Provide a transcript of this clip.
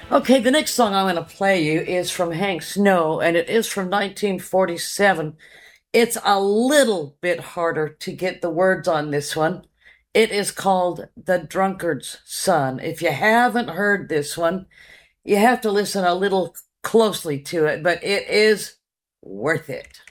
Okay, the next song I'm going to play you is from Hank Snow, and it is from 1947. It's a little bit harder to get the words on this one. It is called The Drunkard's Son. If you haven't heard this one, you have to listen a little closely to it, but it is worth it.